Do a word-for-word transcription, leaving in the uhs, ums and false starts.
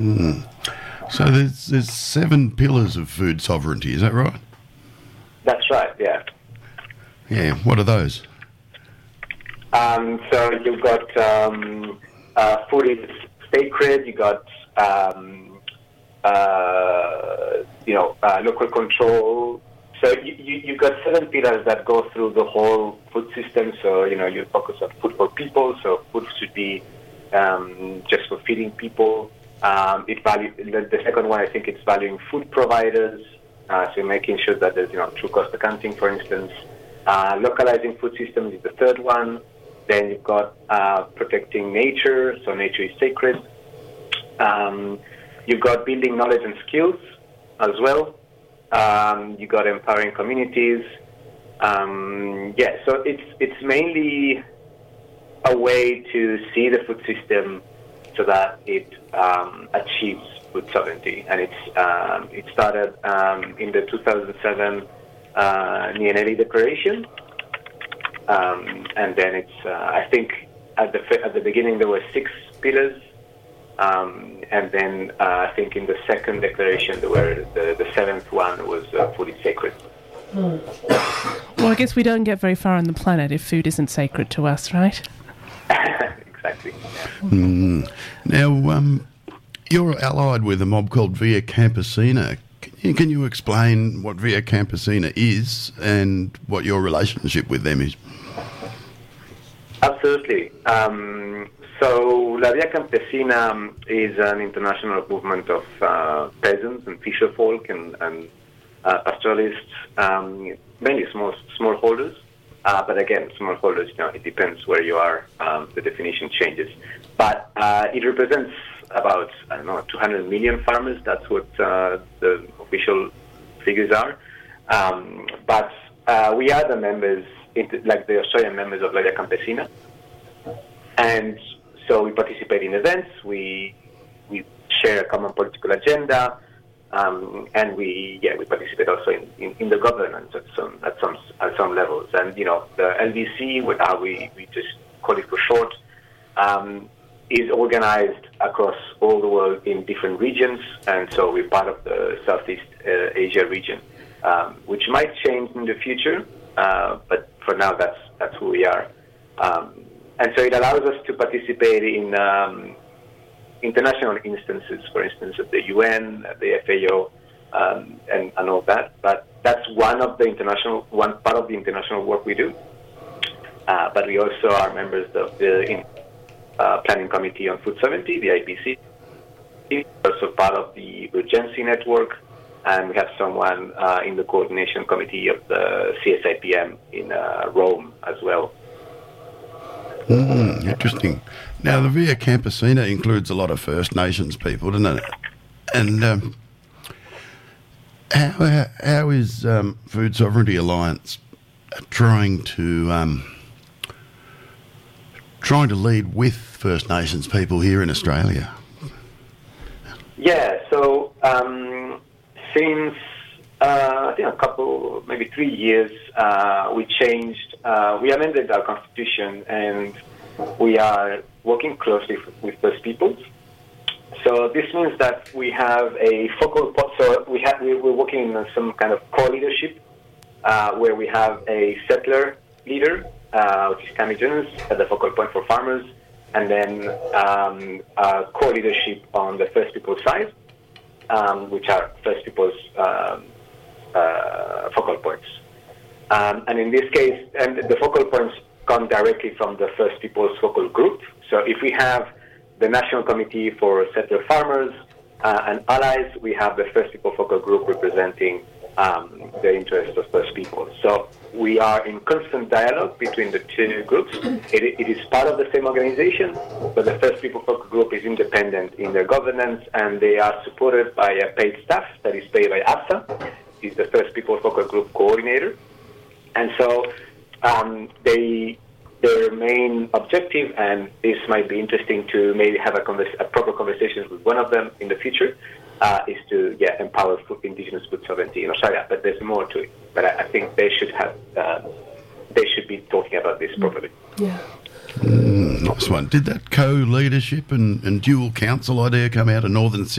Mm. So there's there's seven pillars of food sovereignty, is that right? That's right, yeah. Yeah, what are those? Um, so you've got um, uh, food is sacred, you got um, uh, you know, uh, local control. So you, you, you've got seven pillars that go through the whole food system. So, you know, you focus on food for people. So food should be um, just for feeding people. Um, it value, the, the second one, I think it's valuing food providers. Uh, so making sure that there's, you know, true cost accounting, for instance. Uh, localizing food systems is the third one. Then you've got uh, protecting nature. So nature is sacred. Um, you've got building knowledge and skills as well. Um, you got empowering communities. Um, yeah, so it's it's mainly a way to see the food system so that it um, achieves food sovereignty. And it's um, it started um, in the two thousand seven uh, Nianelli Declaration, um, and then it's uh, I think at the at the beginning there were six pillars. Um, and then uh, I think in the second declaration, there were the, the seventh one was uh, food is sacred. Mm. Well, I guess we don't get very far on the planet if food isn't sacred to us, right? Exactly. Yeah. Mm. Now, um, you're allied with a mob called Via Campesina. Can you, can you explain what Via Campesina is and what your relationship with them is? Absolutely. Um, So La Via Campesina is an international movement of uh, peasants and fisherfolk and, and uh, pastoralists, um, mainly small smallholders. Uh, but again, smallholders, you know, it depends where you are. Um, the definition changes. But uh, it represents about, I don't know, two hundred million farmers. That's what uh, the official figures are. Um, but uh, we are the members, like the Australian members of La Via Campesina. And so we participate in events, we we share a common political agenda, um, and we yeah we participate also in, in, in the governance at some at some at some levels. And you know the L V C, what how we, we just call it for short, um, is organized across all the world in different regions, and so we're part of the Southeast uh, Asia region, um, which might change in the future, uh, but for now that's that's who we are. Um, And so it allows us to participate in um, international instances, for instance, at the U N, at the F A O, um, and, and all that. But that's one of the international, one part of the international work we do. Uh, but we also are members of the uh, Planning Committee on Food Sovereignty, the I P C. We're also part of the Urgency Network, and we have someone uh, in the Coordination Committee of the C S I P M in uh, Rome as well. Mm, interesting. Now, the Via Campesina includes a lot of First Nations people, doesn't it? And um, how how is um, Food Sovereignty Alliance trying to um, trying to lead with First Nations people here in Australia? Yeah. So um, since uh, I think a couple, maybe three years, uh, we changed. Uh, we amended our constitution, and we are working closely with First Peoples. So this means that we have a focal point. So we have we, we're working in some kind of co-leadership, uh, where we have a settler leader, uh, which is Tammy Jones, at the focal point for farmers, and then um, uh, co-leadership on the First Peoples side, um, which are First Peoples um, uh, focal points. Um, and in this case, and the focal points come directly from the First Peoples focal group. So if we have the National Committee for Settler Farmers uh, and Allies, we have the First People focal group representing um, the interests of First People. So we are in constant dialogue between the two groups. It, it is part of the same organization, but the First People focal group is independent in their governance, and they are supported by a paid staff that is paid by AFSA. Is the First People focal group coordinator. And so um, they, their main objective, and this might be interesting to maybe have a, convers- a proper conversation with one of them in the future, uh, is to yeah empower food, indigenous food sovereignty in Australia. But there's more to it. But I, I think they should have uh, they should be talking about this properly. Yeah. Mm, nice one. Did that co-leadership and, and dual council idea come out of Northern